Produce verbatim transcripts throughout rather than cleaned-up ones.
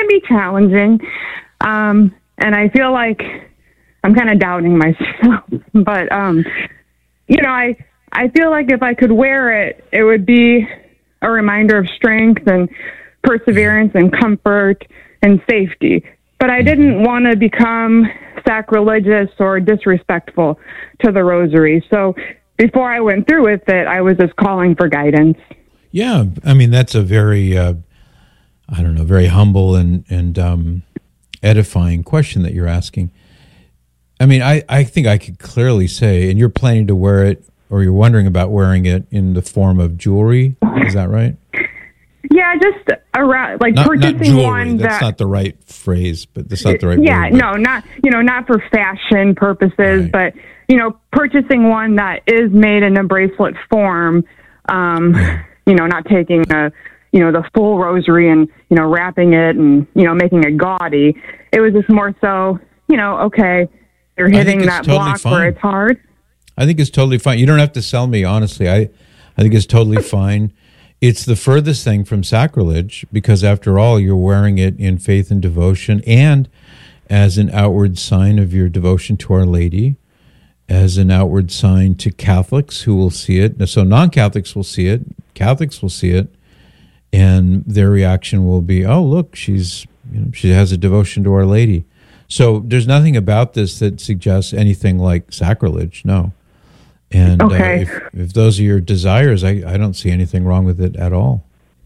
be challenging. Um, and I feel like I'm kind of doubting myself. But, um, you know, I, I feel like if I could wear it, it would be a reminder of strength and perseverance and comfort and safety. But I didn't want to become sacrilegious or disrespectful to the rosary. So before I went through with it, I was just calling for guidance. Yeah, I mean, that's a very, uh, I don't know, very humble and, and um, edifying question that you're asking. I mean, I, I think I could clearly say, and you're planning to wear it, or you're wondering about wearing it in the form of jewelry. Is that right? Yeah, just around, like not, purchasing not jewelry. one That's that, not the right phrase, but that's not the right yeah, word. Yeah, no, not, you know, not for fashion purposes, Right. but, you know, purchasing one that is made in a bracelet form, um, Yeah. you know, not taking a, you know, the full rosary and, you know, wrapping it and, you know, making it gaudy. It was just more so, you know, okay, you're hitting that totally block fine. where it's hard. I think it's totally fine. You don't have to sell me, honestly. I, I think it's totally fine. It's the furthest thing from sacrilege because, after all, you're wearing it in faith and devotion and as an outward sign of your devotion to Our Lady, as an outward sign to Catholics who will see it. So non-Catholics will see it, Catholics will see it, and their reaction will be, oh, look, she's you know, she has a devotion to Our Lady. So there's nothing about this that suggests anything like sacrilege, no. And Okay. uh, if, if those are your desires, I, I don't see anything wrong with it at all.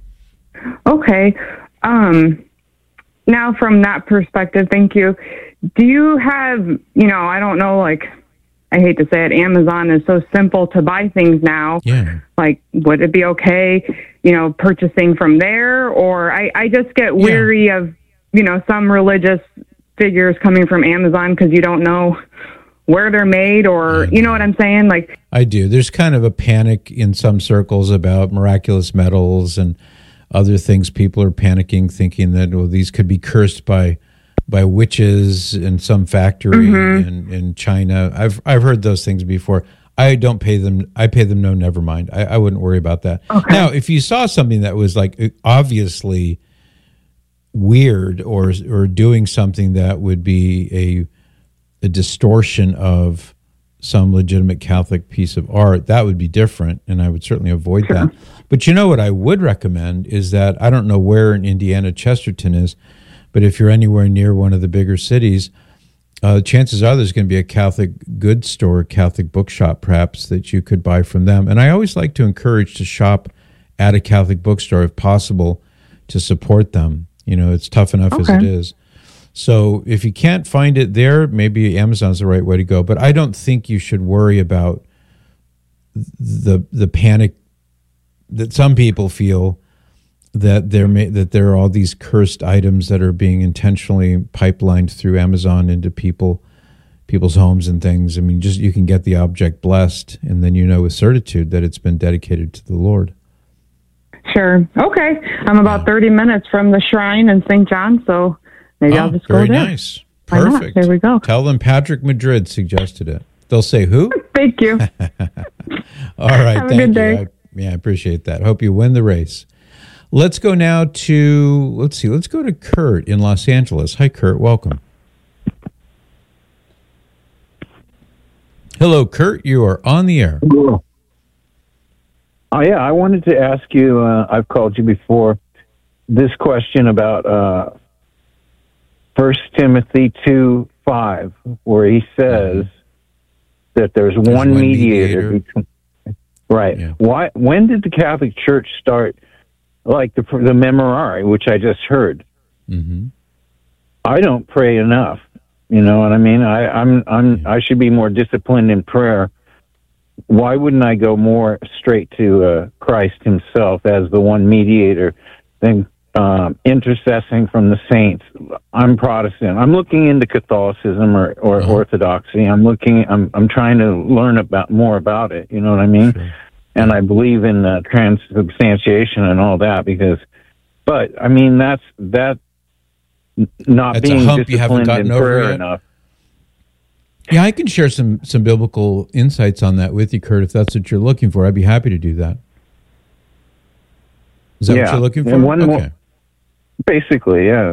Okay. Um, now, from that perspective, thank you. Do you have, you know, I don't know, like, I hate to say it, Amazon is so simple to buy things now. Yeah. Like, would it be okay, you know, purchasing from there? Or I, I just get weary yeah. of, you know, some religious figures coming from Amazon because you don't know where they're made or, you know what I'm saying? Like, I do. There's kind of a panic in some circles about miraculous metals and other things. People are panicking, thinking that, well, these could be cursed by by witches in some factory mm-hmm. in, in China. I've I've heard those things before. I don't pay them. I pay them no, never mind. I, I wouldn't worry about that. Okay. Now, if you saw something that was like obviously weird or or doing something that would be a a distortion of some legitimate Catholic piece of art, that would be different, and I would certainly avoid sure. that. But you know what I would recommend is that, I don't know where in Indiana Chesterton is, but if you're anywhere near one of the bigger cities, uh, chances are there's going to be a Catholic goods store, Catholic bookshop perhaps, that you could buy from them. And I always like to encourage to shop at a Catholic bookstore if possible to support them. You know, it's tough enough okay. as it is. So if you can't find it there, maybe Amazon's the right way to go. But I don't think you should worry about the the panic that some people feel that there may, that there are all these cursed items that are being intentionally pipelined through Amazon into people people's homes and things. I mean, just you can get the object blessed, and then you know with certitude that it's been dedicated to the Lord. Sure. Okay. I'm about Yeah. thirty minutes from the shrine in Saint John, so maybe oh, I'll just go very there. nice. Why not? Perfect. There we go. Tell them Patrick Madrid suggested it. They'll say who? Thank you. All right. Have a thank good you. day. I, yeah, I appreciate that. Hope you win the race. Let's go now to, let's see, let's go to Kurt in Los Angeles. Hi, Kurt. Welcome. Hello, Kurt. You are on the air. Oh, yeah. I wanted to ask you, uh, I've called you before, this question about uh, First Timothy two five, where he says that there's, there's one, one mediator. mediator. Between, right. Yeah. Why? When did the Catholic Church start, like the, the Memorare, which I just heard? Mm-hmm. I don't pray enough. You know what I mean? I, I'm, I'm, Yeah. I should be more disciplined in prayer. Why wouldn't I go more straight to uh, Christ himself as the one mediator than um, intercessing from the saints? I'm Protestant. I'm looking into Catholicism or, or Uh-huh. Orthodoxy. I'm looking, I'm, I'm trying to learn about more about it. You know what I mean? Sure. And I believe in uh, transubstantiation and all that because, but I mean, that's, that not That's a being hump you haven't disciplined gotten in over prayer yet? enough. Yeah, I can share some, some biblical insights on that with you, Kurt, if that's what you're looking for. I'd be happy to do that. Is that Yeah. what you're looking for? And one okay. more- Basically, yeah.